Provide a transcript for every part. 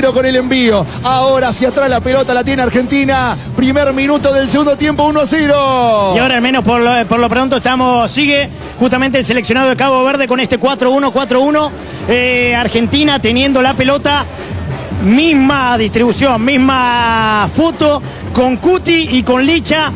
Lucero con el envío. Ahora hacia atrás la pelota la tiene Argentina. Primer minuto del segundo tiempo, 1-0. Y ahora al menos por lo pronto sigue justamente el seleccionado de Cabo Verde con este 4-1. Argentina teniendo la pelota. Misma distribución, misma foto con Cuti y con Licha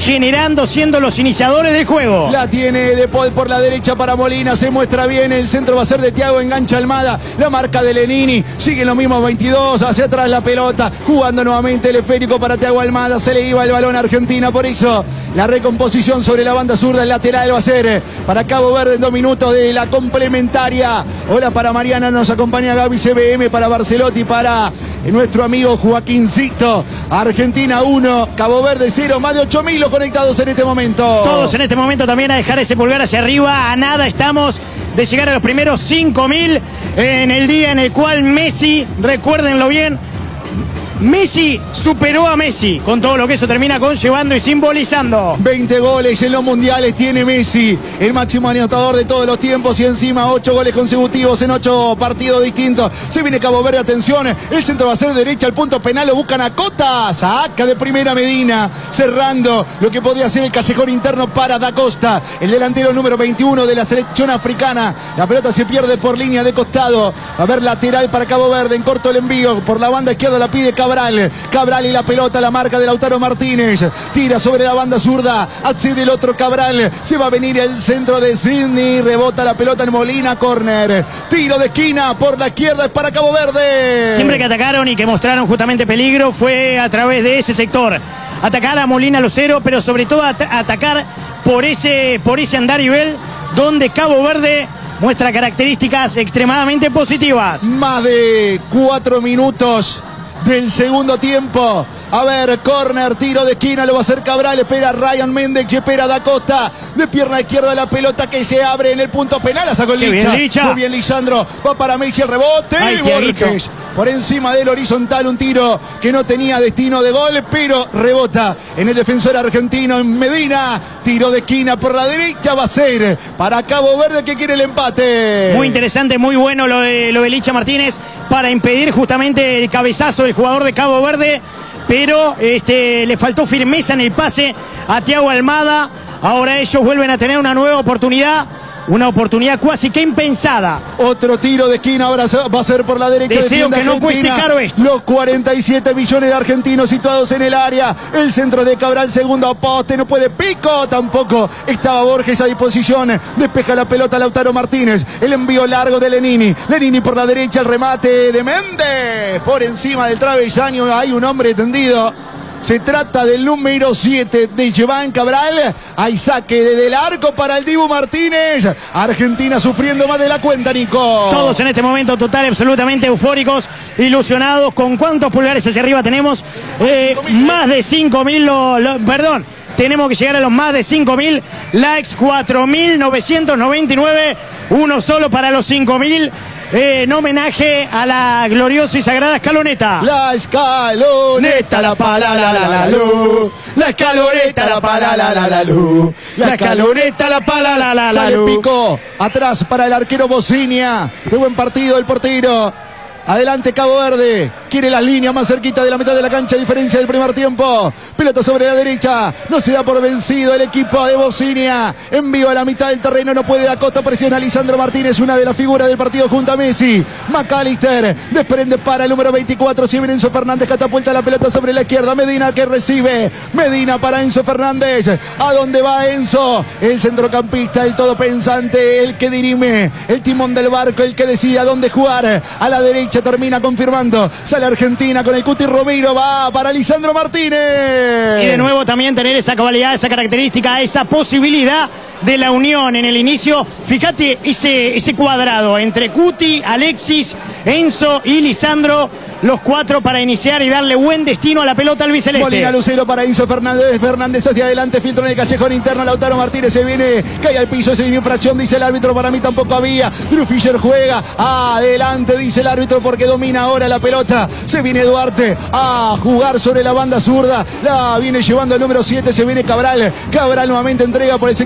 siendo los iniciadores del juego. La tiene De Paul por la derecha para Molina, se muestra bien, el centro va a ser de Thiago, engancha Almada, la marca de Lenini, siguen los mismos 22, hacia atrás la pelota, jugando nuevamente el esférico para Thiago Almada, se le iba el balón a Argentina, por eso la recomposición sobre la banda zurda, el lateral va a ser para Cabo Verde en 2 minutos de la complementaria. Hola para Mariana, nos acompaña Gaby CBM, para Barcelotti, para nuestro amigo Joaquincito. Argentina 1, Cabo Verde 0, más de 8.000 conectados en este momento. Todos en este momento también a dejar ese pulgar hacia arriba. A nada estamos de llegar a los primeros 5.000 en el día en el cual Messi, recuérdenlo bien, Messi superó a Messi, con todo lo que eso termina conllevando y simbolizando. 20 goles en los mundiales tiene Messi, el máximo anotador de todos los tiempos, y encima 8 goles consecutivos en 8 partidos distintos. Se viene Cabo Verde, atención, el centro va a ser derecha, al punto penal lo buscan a Cota, saca de primera Medina, cerrando lo que podía ser el callejón interno para Da Costa, el delantero número 21 de la selección africana. La pelota se pierde por línea de costado, va a haber lateral para Cabo Verde, en corto el envío, por la banda izquierda la pide Cabral y la pelota, la marca de Lautaro Martínez, tira sobre la banda zurda, accede el otro Cabral, se va a venir el centro de Sidney, rebota la pelota en Molina, córner, tiro de esquina por la izquierda, es para Cabo Verde. Siempre que atacaron y que mostraron justamente peligro fue a través de ese sector, atacar a Molina Lucero, pero sobre todo atacar por ese andarivel donde Cabo Verde muestra características extremadamente positivas. Más de 4 minutos del segundo tiempo. A ver, córner, tiro de esquina, lo va a hacer Cabral, espera Ryan Méndez, espera Da Costa, de pierna izquierda la pelota que se abre en el punto penal, la sacó Licha. Muy bien Lisandro, va para Messi, el rebote, y Borges por encima del horizontal, un tiro que no tenía destino de gol, pero rebota en el defensor argentino, en Medina, tiro de esquina por la derecha, va a ser para Cabo Verde, que quiere el empate. Muy interesante, muy bueno lo de Licha Martínez para impedir justamente el cabezazo del jugador de Cabo Verde, pero le faltó firmeza en el pase a Thiago Almada. Ahora ellos vuelven a tener una nueva oportunidad, una oportunidad casi que impensada. Otro tiro de esquina, ahora va a ser por la derecha. Deseo que no cueste caro esto. Los 47 millones de argentinos situados en el área. El centro de Cabral, segundo poste, no puede Pico, tampoco estaba Borges a disposición. Despeja la pelota Lautaro Martínez. El envío largo de Lenini. Lenini por la derecha, el remate de Méndez. Por encima del travesaño hay un hombre tendido. Se trata del número 7 de Jovan Cabral. Hay saque desde el arco para el Dibu Martínez. Argentina sufriendo más de la cuenta, Nico. Todos en este momento total, absolutamente eufóricos, ilusionados. ¿Con cuántos pulgares hacia arriba tenemos? Más de 5.000, perdón. Tenemos que llegar a los más de 5.000 likes, 4.999. Uno solo para los 5.000. En homenaje a la gloriosa y sagrada escaloneta. La escaloneta, la pala la luz. La escaloneta, la pala la luz. La escaloneta, la pala la sale Pico atrás para el arquero Bocinia. De buen partido el portero. Adelante Cabo Verde, quiere las líneas más cerquita de la mitad de la cancha, a diferencia del primer tiempo. Pelota sobre la derecha, no se da por vencido el equipo de Bocinia. Envío a la mitad del terreno, no puede Da Costa, presiona a Lisandro Martínez, una de las figuras del partido junto a Messi. McAllister desprende para el número 24, si viene Enzo Fernández, catapulta la pelota sobre la izquierda. Medina que recibe, Medina para Enzo Fernández. ¿A dónde va Enzo? El centrocampista, el todopensante, el que dirime el timón del barco, el que decide a dónde jugar. A la derecha termina confirmando, sale Argentina con el Cuti Romero, va para Lisandro Martínez. Y de nuevo también tener esa cabalidad, esa característica, esa posibilidad de la unión en el inicio. Fíjate ese cuadrado entre Cuti, Alexis, Enzo y Lisandro, los cuatro para iniciar y darle buen destino a la pelota al biceleste. Molina Lucero para Enzo Fernández, Fernández hacia adelante, filtro en el callejón interno, Lautaro Martínez se viene, cae al piso, se viene infracción, dice el árbitro, para mí tampoco había. Drew Fischer juega, adelante dice el árbitro porque domina ahora la pelota. Se viene Duarte a jugar sobre la banda zurda, la viene llevando el número 7, se viene Cabral, Cabral nuevamente entrega por el sector izquierdo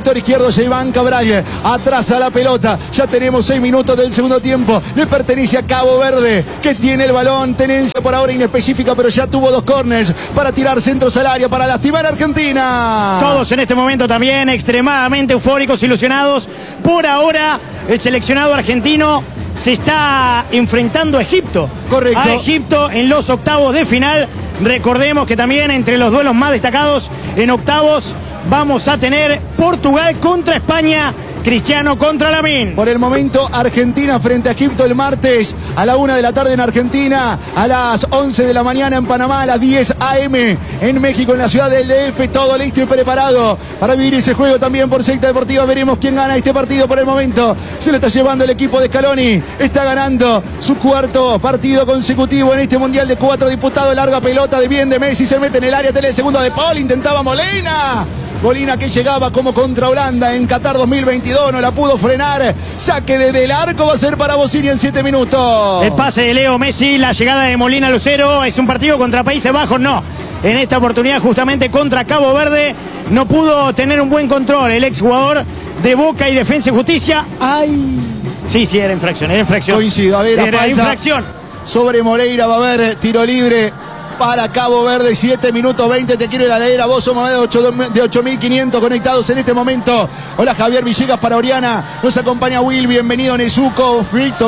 izquierdo Iván Cabral. Atrasa la pelota. Ya tenemos 6 minutos del segundo tiempo. Le pertenece a Cabo Verde, que tiene el balón. Tenencia por ahora inespecífica, pero ya tuvo 2 corners para tirar centros al área, para lastimar a Argentina. Todos en este momento también extremadamente eufóricos, ilusionados. Por ahora, el seleccionado argentino se está enfrentando a Egipto. Correcto. A Egipto en los octavos de final. Recordemos que también entre los duelos más destacados en octavos vamos a tener Portugal contra España, Cristiano contra Lamine. Por el momento, Argentina frente a Egipto el martes a la 1 de la tarde en Argentina, a las 11 de la mañana en Panamá, a las 10 a.m. en México, en la ciudad del DF. Todo listo y preparado para vivir ese juego también por Secta Deportiva. Veremos quién gana este partido. Por el momento se lo está llevando el equipo de Scaloni. Está ganando su 4º partido consecutivo en este Mundial de 4 disputados. Larga pelota de bien de Messi, se mete en el área, tiene el segundo de Paul, intentaba Molina. Molina que llegaba como contra Holanda en Qatar 2022, no la pudo frenar. Saque desde el arco va a ser para Bocinia en 7 minutos. El pase de Leo Messi, la llegada de Molina Lucero. Es un partido contra Países Bajos, no. En esta oportunidad justamente contra Cabo Verde no pudo tener un buen control el exjugador de Boca y Defensa y Justicia. ¡Ay! Sí, era infracción, era infracción. Coincido, a ver, era infracción. Sobre Moreira va a haber tiro libre para Cabo Verde, 7 minutos 20. Te quiero ir a leer a vos, somos de 8.500 conectados en este momento. Hola Javier Villegas para Oriana, nos acompaña Will, bienvenido Nezuko, Beto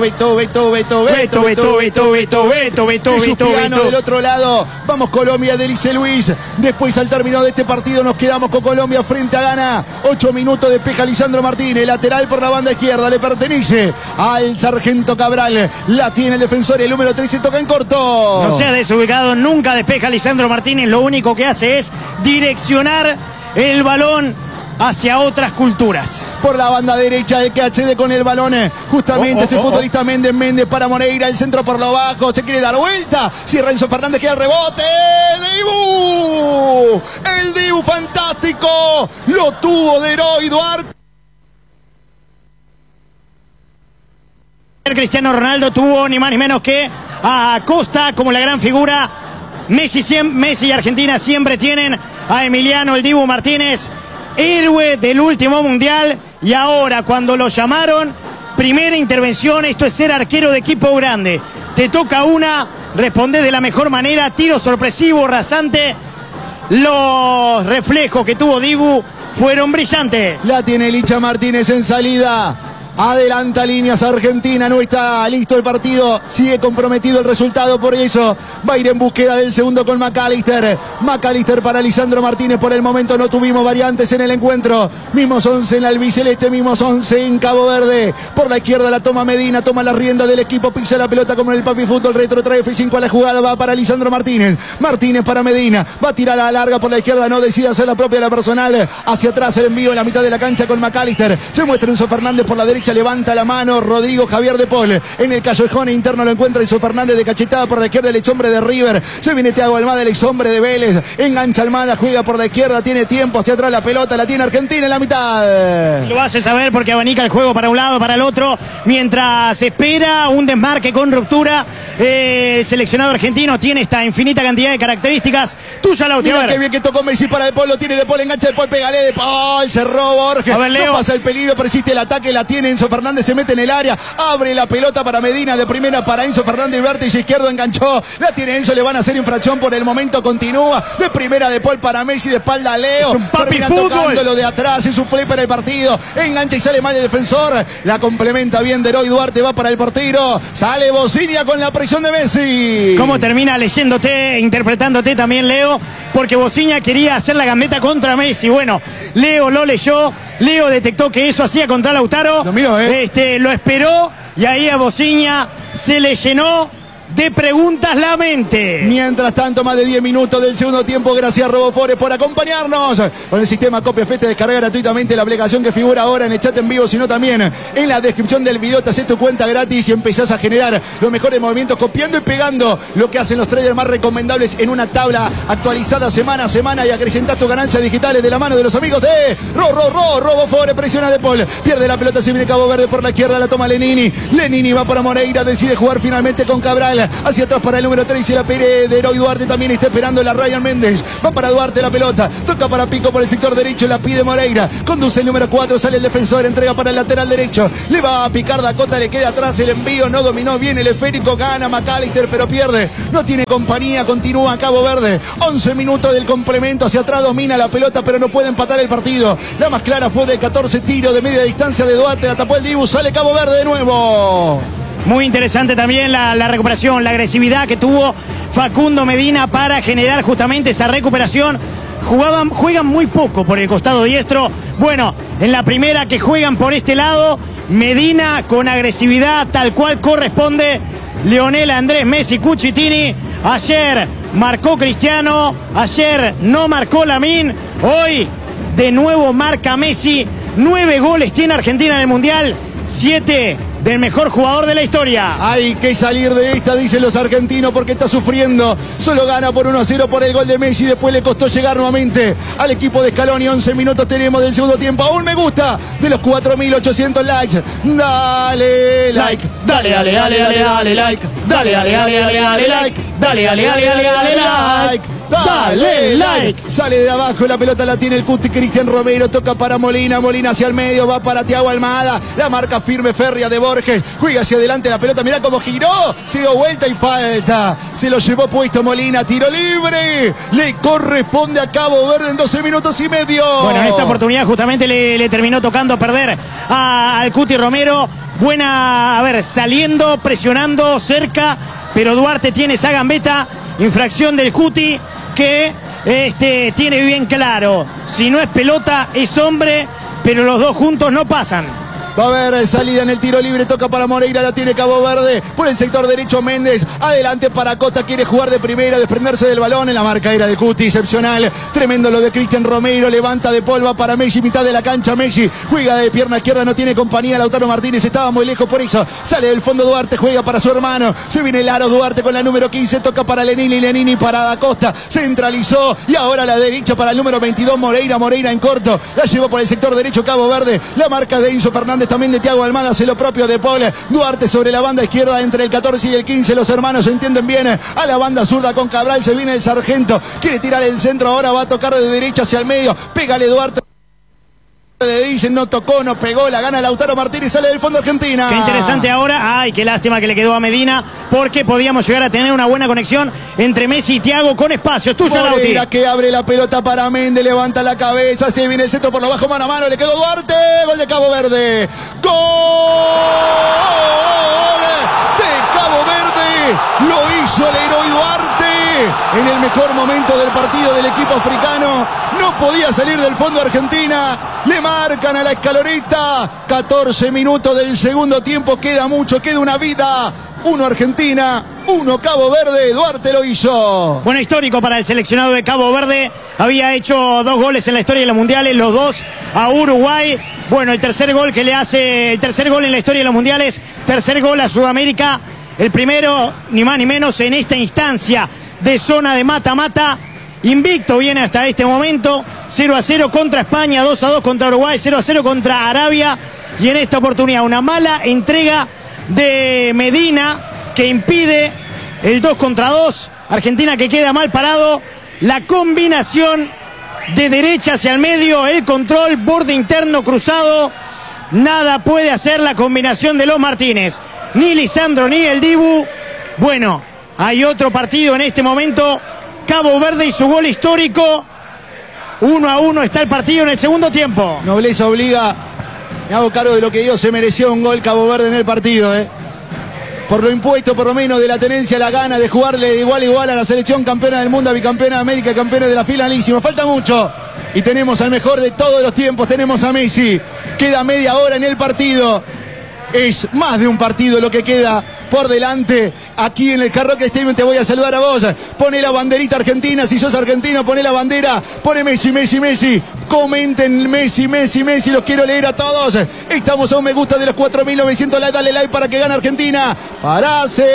del otro lado. Vamos Colombia de Lice Luis. Después al término de este partido nos quedamos con Colombia frente a Ghana. 8 minutos despeja Lisandro Martínez, lateral por la banda izquierda, le pertenece al sargento Cabral. La tiene el defensor, el número 3 se toca en corto. No sea desubicado, nunca despeja Lisandro Martínez, lo único que hace es direccionar el balón hacia otras culturas. Por la banda derecha el que accede con el balón justamente ese futbolista Méndez para Moreira, el centro por lo bajo, se quiere dar vuelta, cierra Enzo Fernández, queda el rebote, Dibu, el Dibu fantástico, lo tuvo de Roy Duarte. Cristiano Ronaldo tuvo ni más ni menos que a Costa como la gran figura. Messi y Argentina siempre tienen a Emiliano el Dibu Martínez, héroe del último mundial, y ahora cuando lo llamaron, primera intervención, esto es ser arquero de equipo grande. Te toca una, responde de la mejor manera, tiro sorpresivo, rasante. Los reflejos que tuvo Dibu fueron brillantes. La tiene Licha Martínez en salida. Adelanta líneas Argentina, no está listo el partido, sigue comprometido el resultado, por eso va a ir en búsqueda del segundo con McAllister. McAllister para Lisandro Martínez, por el momento no tuvimos variantes en el encuentro. Mismos 11 en la albiceleste, mismos 11 en Cabo Verde. Por la izquierda la toma Medina, toma la rienda del equipo, pisa la pelota como en el Papi Fútbol, retrotrae F5 a la jugada, va para Lisandro Martínez. Martínez para Medina, va a tirar a la larga por la izquierda, no decide hacer la propia, la personal. Hacia atrás el envío en la mitad de la cancha con McAllister. Se muestra Enzo Fernández por la derecha. Levanta la mano Rodrigo Javier de Paul. En el callejón interno lo encuentra Enzo Fernández de cachetada por la izquierda, el ex hombre de River. Se viene Thiago Almada, el ex hombre de Vélez. Engancha Almada, juega por la izquierda, tiene tiempo, hacia atrás la pelota, la tiene Argentina en la mitad. Lo hace saber porque abanica el juego para un lado, para el otro, mientras espera un desmarque con ruptura. El seleccionado argentino tiene esta infinita cantidad de características. Tuya, Lauti. Mira qué bien que tocó Messi para De Paul, lo tiene De Paul, engancha De Paul, pégale De Paul, cerró Borges. A ver, Leo. No pasa el peligro, persiste el ataque, la tiene Enzo Fernández, se mete en el área, abre la pelota para Medina, de primera para Enzo Fernández, vértice izquierdo, enganchó, la tiene Enzo, le van a hacer infracción, por el momento continúa, de primera De Paul para Messi, de espalda a Leo, es un papi termina fútbol. Tocándolo de atrás, es un flipper el partido, engancha y sale mal el defensor, la complementa bien de Roy Duarte, va para el portero, sale Bocinia con la presión de Messi. ¿Cómo termina leyéndote, interpretándote también, Leo? Porque Bocinia quería hacer la gambeta contra Messi. Bueno, Leo lo leyó, Leo detectó que eso hacía contra Lautaro. Lo miró, lo esperó y ahí a Bocinia se le llenó de preguntas la mente. Mientras tanto, más de 10 minutos del segundo tiempo. Gracias Robofores por acompañarnos con el sistema Copia Fete. Descarga gratuitamente la aplicación que figura ahora en el chat en vivo, sino también en la descripción del video. Te haces tu cuenta gratis y empezás a generar los mejores movimientos, copiando y pegando lo que hacen los traders más recomendables en una tabla actualizada semana a semana, y acrecentás tus ganancias digitales de la mano de los amigos de Robofores. Presiona De Paul, pierde la pelota, se viene Cabo Verde por la izquierda, la toma Lenini. Lenini va para Moreira, decide jugar finalmente con Cabral. Hacia atrás para el número 13, la Pérez de Eroy Duarte. También está esperando la Ryan Méndez. Va para Duarte la pelota. Toca para Pico por el sector derecho. La pide Moreira. Conduce el número 4. Sale el defensor. Entrega para el lateral derecho. Le va a picar Dakota. Le queda atrás el envío. No dominó bien el esférico. Gana McAllister, pero pierde. No tiene compañía. Continúa Cabo Verde. 11 minutos del complemento. Hacia atrás domina la pelota, pero no puede empatar el partido. La más clara fue de 14 tiros de media distancia de Duarte. La tapó el Dibu. Sale Cabo Verde de nuevo. Muy interesante también la recuperación, la agresividad que tuvo Facundo Medina para generar justamente esa recuperación. Juegan muy poco por el costado diestro. Bueno, en la primera que juegan por este lado, Medina con agresividad tal cual corresponde. Lionel Andrés Messi Cucitini. Ayer marcó Cristiano, ayer no marcó Lamine. Hoy de nuevo marca Messi. 9 goles tiene Argentina en el Mundial. 7 del mejor jugador de la historia. Hay que salir de esta, dicen los argentinos, porque está sufriendo. Solo gana por 1-0 por el gol de Messi. Después le costó llegar nuevamente al equipo de Scaloni. 11 minutos tenemos del segundo tiempo. Aún me gusta de los 4.800 likes. Dale like. Dale, dale, dale, dale, dale like. Dale, dale, dale, dale, dale like. Dale, dale, dale, dale, dale like. Dale like. Sale de abajo, la pelota la tiene el Cuti Cristian Romero. Toca para Molina, Molina hacia el medio. Va para Thiago Almada. La marca firme férrea de Borges. Juega hacia adelante la pelota. Mirá cómo giró. Se dio vuelta y falta. Se lo llevó puesto Molina. Tiro libre. Le corresponde a Cabo Verde en 12 minutos y medio. Bueno, en esta oportunidad justamente le terminó tocando perder al Cuti Romero. Buena, a ver, saliendo, presionando cerca. Pero Duarte tiene esa gambeta. Infracción del Cuti que tiene bien claro. Si no es pelota, es hombre, pero los dos juntos no pasan. Va a haber salida en el tiro libre, toca para Moreira, la tiene Cabo Verde. Por el sector derecho Méndez, adelante para Cota, quiere jugar de primera, desprenderse del balón. En la marca era de Cuti, excepcional. Tremendo lo de Cristian Romero, levanta de polva para Messi, mitad de la cancha Messi. Juega de pierna izquierda, no tiene compañía. Lautaro Martínez estaba muy lejos, por eso sale del fondo Duarte, juega para su hermano. Se viene el aro Duarte con la número 15, toca para Lenini para Da Costa. Centralizó y ahora a la derecha para el número 22 Moreira, Moreira en corto. La llevó por el sector derecho Cabo Verde. La marca de Enzo Fernández, también de Thiago Almada, hace lo propio de Paul. Duarte sobre la banda izquierda entre el 14 y el 15. Los hermanos se entienden bien. A la banda zurda con Cabral se viene el Sargento. Quiere tirar el centro, ahora va a tocar de derecha hacia el medio. Pégale Duarte. Dicen, no tocó, no pegó, la gana Lautaro Martínez, sale del fondo Argentina. Qué interesante ahora. Ay, qué lástima que le quedó a Medina, porque podíamos llegar a tener una buena conexión entre Messi y Thiago con espacio. Tuya, Moreira, Lauti. que abre la pelota para Méndez, levanta la cabeza, se viene el centro por lo bajo, mano a mano, le quedó Duarte, gol de Cabo Verde. ¡Gol de Cabo Verde! Lo hizo Leroy Duarte en el mejor momento del partido del equipo africano. No podía salir del fondo Argentina. Le marcan a la escaloneta. 14 minutos del segundo tiempo. Queda mucho, queda una vida. 1 Argentina, 1 Cabo Verde. Duarte lo hizo. Bueno, histórico para el seleccionado de Cabo Verde. Había hecho 2 goles en la historia de los mundiales, los 2 a Uruguay. Bueno, el tercer gol que le hace, el tercer gol en la historia de los mundiales, tercer gol a Sudamérica. El primero, ni más ni menos, en esta instancia de zona de mata-mata. Invicto viene hasta este momento, 0-0 contra España, 2-2 contra Uruguay, 0-0 contra Arabia. Y en esta oportunidad una mala entrega de Medina que impide el 2 contra 2. Argentina que queda mal parado. La combinación de derecha hacia el medio, el control, borde interno cruzado. Nada puede hacer la combinación de los Martínez. Ni Lisandro ni el Dibu. Bueno, hay otro partido en este momento. Cabo Verde y su gol histórico. 1-1 está el partido en el segundo tiempo. Nobleza obliga. Me hago cargo de lo que Dios se mereció, un gol Cabo Verde en el partido, por lo impuesto, por lo menos, de la tenencia, la gana de jugarle de igual a igual a la selección campeona del mundo, bicampeona de América, campeona de la finalísima. Falta mucho y tenemos al mejor de todos los tiempos, tenemos a Messi. Queda media hora en el partido. Es más de un partido lo que queda por delante. Aquí en el Hard Rock Stadium te voy a saludar a vos. Pone la banderita argentina, si sos argentino, pone la bandera. Pone Messi, Messi, Messi. Comenten Messi, Messi, Messi. Los quiero leer a todos. Estamos a un me gusta de los 4.900 likes. Dale like para que gane Argentina. Parase.